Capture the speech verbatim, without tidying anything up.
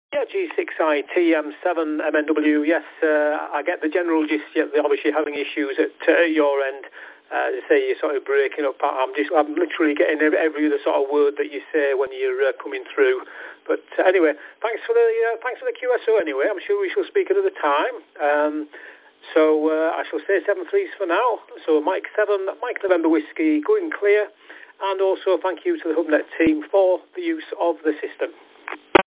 Yeah, G six I T M seven M N W. Yes, uh, I get the general gist. Yeah, they're obviously having issues at uh, your end. Uh, they say you're sort of breaking up. I'm just, I'm literally getting every, every other sort of word that you say when you're uh, coming through. But uh, anyway, thanks for the uh, thanks for the Q S O. Anyway, I'm sure we shall speak another time. Um, so uh, I shall say seven threes for now. So Mike seven, Mike November Whiskey, going clear, and also thank you to the HubNet team for the use of the system.